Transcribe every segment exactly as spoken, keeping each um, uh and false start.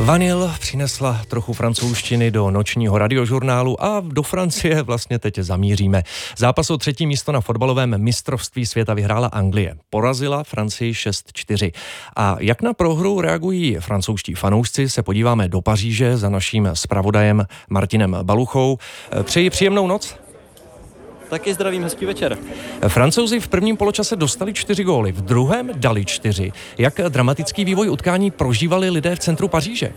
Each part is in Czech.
Vanil přinesla trochu francouzštiny do nočního radiožurnálu a do Francie vlastně teď zamíříme. Zápas o třetí místo na fotbalovém mistrovství světa vyhrála Anglie. Porazila Francii šest čtyři. A jak na prohru reagují francouzští fanoušci, se podíváme do Paříže za naším zpravodajem Martinem Baluchou. Přeji příjemnou noc. Taky zdravím, hezký večer. Francouzi v prvním poločase dostali čtyři góly, v druhém dali čtyři. Jak dramatický vývoj utkání prožívali lidé v centru Paříže?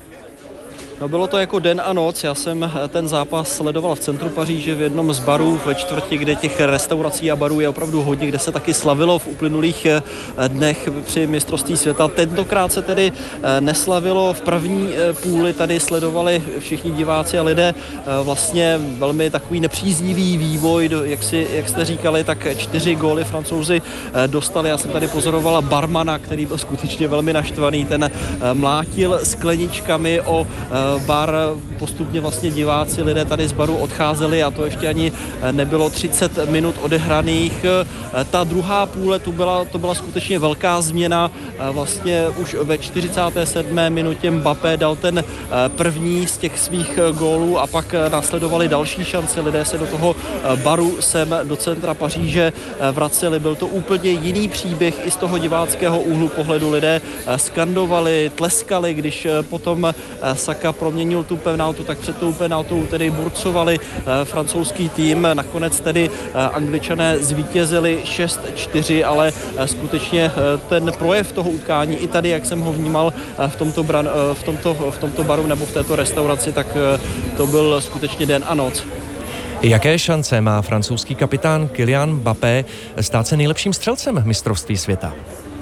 No, bylo to jako den a noc. Já jsem ten zápas sledoval v centru Paříže v jednom z barů ve čtvrti, kde těch restaurací a barů je opravdu hodně, kde se taky slavilo v uplynulých dnech při mistrovství světa. Tentokrát se tedy neslavilo v první půli, tady sledovali všichni diváci a lidé vlastně velmi takový nepříznivý vývoj, jak, si, jak jste říkali, tak čtyři góly Francouzi dostali. Já jsem tady pozorovala barmana, který byl skutečně velmi naštvaný, ten mlátil skleničkami o bar, postupně vlastně diváci, lidé tady z baru odcházeli a to ještě ani nebylo třicet minut odehraných. Ta druhá půle, to byla, to byla skutečně velká změna. Vlastně už ve čtyřicáté sedmé minutě Mbappé dal ten první z těch svých gólů a pak následovaly další šance. Lidé se do toho baru sem do centra Paříže vraceli. Byl to úplně jiný příběh i z toho diváckého úhlu pohledu. Lidé skandovali, tleskali, když potom Saka proměnil tu penaltu, tak před tou penaltou tedy burcovali e, francouzský tým. Nakonec tedy e, Angličané zvítězili šest čtyři, ale e, skutečně e, ten projev toho utkání i tady, jak jsem ho vnímal e, v, tomto bran, e, v, tomto, v tomto baru nebo v této restauraci, tak e, to byl skutečně den a noc. Jaké šance má francouzský kapitán Kylian Mbappé stát se nejlepším střelcem mistrovství světa?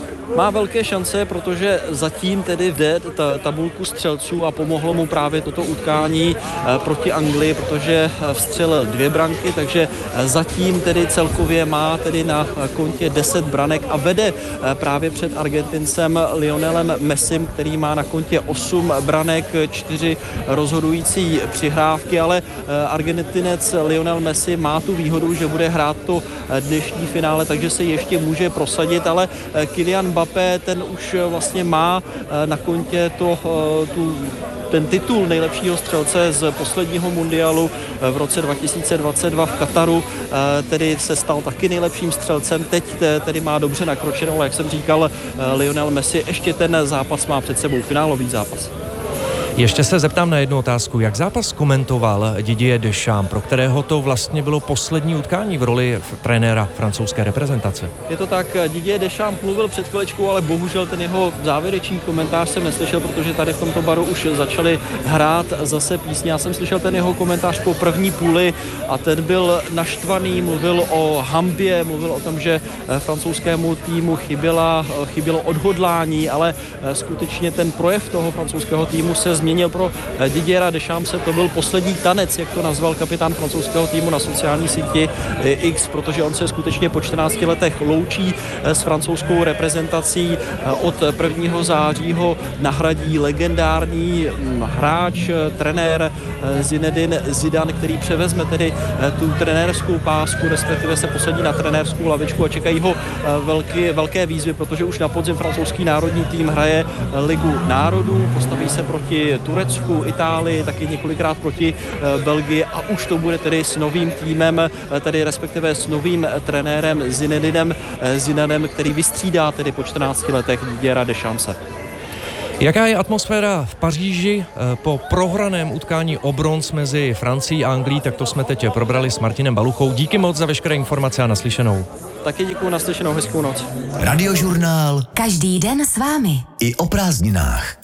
Má velké šance, protože zatím tedy jde ta tabulku střelců a pomohlo mu právě toto utkání proti Anglii, protože vstřelil dvě branky, takže zatím tedy celkově má tedy na kontě deset branek a vede právě před Argentincem Lionelem Messim, který má na kontě osm branek, čtyři rozhodující přihrávky, ale Argentinec Lionel Messi má tu výhodu, že bude hrát to dnešní finále, takže se ještě může prosadit, ale Kylian Mbappé, ten už vlastně má na kontě to, tu, ten titul nejlepšího střelce z posledního mundialu v roce dva tisíce dvacet dva v Kataru, tedy se stal taky nejlepším střelcem, teď tedy má dobře nakročenou, ale jak jsem říkal, Lionel Messi ještě ten zápas má před sebou, finálový zápas. Ještě se zeptám na jednu otázku. Jak zápas komentoval Didier Deschamps, pro kterého to vlastně bylo poslední utkání v roli trenéra francouzské reprezentace? Je to tak, Didier Deschamps mluvil před chviličkou, ale bohužel ten jeho závěrečný komentář jsem neslyšel, protože tady v tomto baru už začali hrát zase písně. Já jsem slyšel ten jeho komentář po první půli a ten byl naštvaný, mluvil o hanbě, mluvil o tom, že francouzskému týmu chyběla, chybělo odhodlání, ale skutečně ten projev toho francouzského týmu se změnil pro Didiera Dechampse. To byl poslední tanec, jak to nazval kapitán francouzského týmu na sociální síti X, protože on se skutečně po čtrnácti letech loučí s francouzskou reprezentací. Od prvního září ho nahradí legendární hráč, trenér Zinedine Zidane, který převezme tedy tu trenérskou pásku, respektive se posadí na trenérskou lavičku a čekají ho velké, velké výzvy, protože už na podzim francouzský národní tým hraje Ligu národů, postaví se proti Turecku, Itálii, taky několikrát proti Belgii a už to bude tedy s novým týmem, tedy respektive s novým trenérem Zinedinem Zidanem, který vystřídá tedy po čtrnácti letech Didiera Deschampse. Jaká je atmosféra v Paříži po prohraném utkání o bronz mezi Francií a Anglií, tak to jsme teď probrali s Martinem Baluchou. Díky moc za veškeré informace a naslyšenou. Taky děkuji, naslyšenou, hezkou noc. Radiožurnál. Každý den s vámi. I o prázdninách.